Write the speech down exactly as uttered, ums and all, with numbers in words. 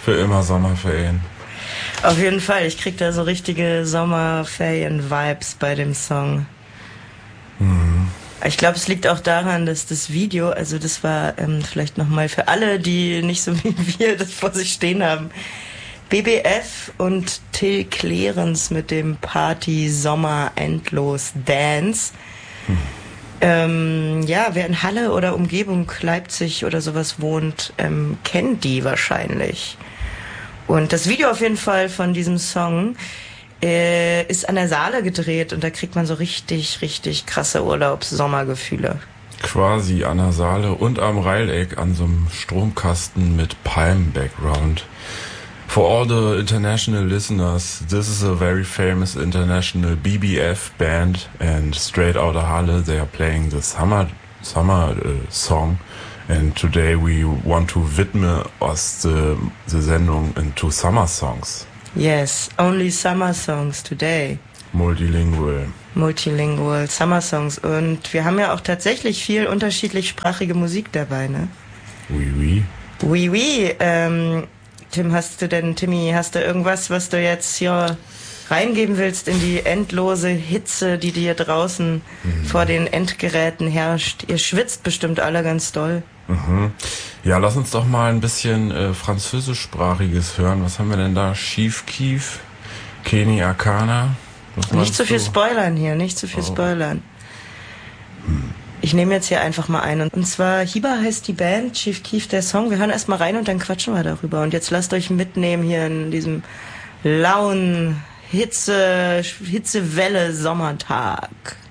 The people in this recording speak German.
Für immer Sommerferien. Auf jeden Fall, ich krieg da so richtige Sommerferien-Vibes bei dem Song. Mhm. Ich glaube, es liegt auch daran, dass das Video, also das war ähm, vielleicht nochmal für alle, die nicht so wie wir das vor sich stehen haben, B B F und Till Clarence mit dem Party Sommer Endlos Dance. Hm. Ähm, ja, wer in Halle oder Umgebung Leipzig oder sowas wohnt, ähm, kennt die wahrscheinlich. Und das Video auf jeden Fall von diesem Song äh, ist an der Saale gedreht und da kriegt man so richtig, richtig krasse Urlaubs-Sommergefühle. Quasi an der Saale und am Reileck an so einem Stromkasten mit Palm-Background. For all the international listeners, this is a very famous international B B F band, and straight out of Halle they are playing the summer summer uh, song. And today we want to widme us the, the Sendung into summer songs. Yes, only summer songs today. Multilingual. Multilingual, Summer Songs. Und wir haben ja auch tatsächlich viel unterschiedlichsprachige Musik dabei, ne? Oui, oui. Oui, oui. Ähm, Tim, hast du denn, Timmy, hast du irgendwas, was du jetzt hier reingeben willst in die endlose Hitze, die dir draußen mhm. vor den Endgeräten herrscht? Ihr schwitzt bestimmt alle ganz doll. Mhm. Ja, lass uns doch mal ein bisschen äh, französischsprachiges hören. Was haben wir denn da? Chief Keef, Kenny Arcana. Nicht zu viel spoilern hier, nicht zu viel oh. spoilern. Hm. Ich nehme jetzt hier einfach mal ein. Und zwar Hiba heißt die Band, Chief Keef der Song. Wir hören erst mal rein und dann quatschen wir darüber. Und jetzt lasst euch mitnehmen hier in diesem lauen Hitze, Hitzewelle Sommertag.